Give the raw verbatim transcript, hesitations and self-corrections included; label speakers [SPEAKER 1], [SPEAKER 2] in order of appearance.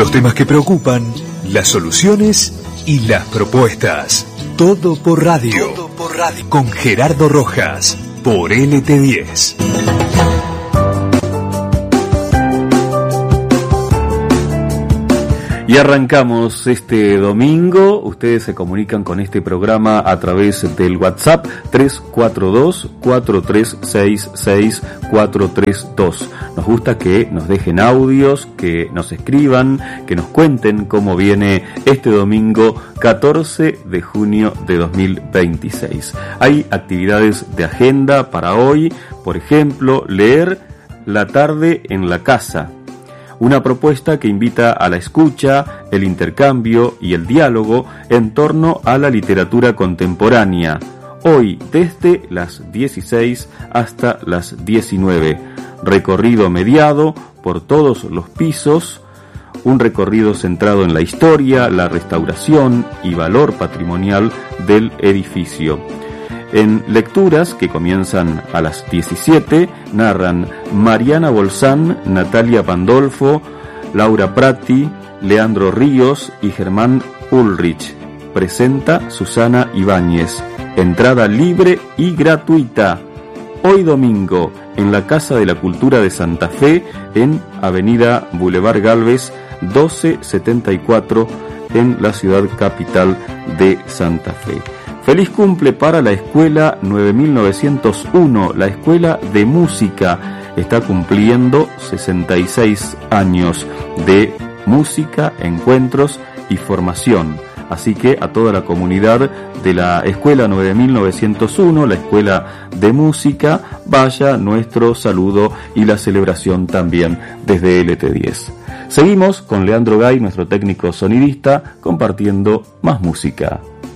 [SPEAKER 1] Los temas que preocupan, las soluciones y las propuestas. Todo por radio. Todo por radio. Con Gerardo Rojas, por L T diez.
[SPEAKER 2] Y arrancamos este domingo. Ustedes se comunican con este programa a través del WhatsApp tres cuatro dos, cuatro tres seis seis, cuatro tres dos. Nos gusta que nos dejen audios, que nos escriban, que nos cuenten cómo viene este domingo catorce de junio de dos mil veintiséis. Hay actividades de agenda para hoy, por ejemplo, leer la tarde en la casa. Una propuesta que invita a la escucha, el intercambio y el diálogo en torno a la literatura contemporánea. Hoy desde las dieciséis hasta las diecinueve. Recorrido mediado por todos los pisos. Un recorrido centrado en la historia, la restauración y valor patrimonial del edificio. En lecturas que comienzan a las diecisiete, narran Mariana Bolzán, Natalia Pandolfo, Laura Prati, Leandro Ríos y Germán Ulrich. Presenta Susana Ibáñez. Entrada libre y gratuita. Hoy domingo, en la Casa de la Cultura de Santa Fe, en Avenida Boulevard Gálvez, doce setenta y cuatro, en la ciudad capital de Santa Fe. Feliz cumple para la Escuela nueve mil novecientos uno, la Escuela de Música. Está cumpliendo sesenta y seis años de música, encuentros y formación. Así que a toda la comunidad de la Escuela nueve mil novecientos uno, la Escuela de Música, vaya nuestro saludo y la celebración también desde L T diez. Seguimos con Leandro Gay, nuestro técnico sonidista, compartiendo más música.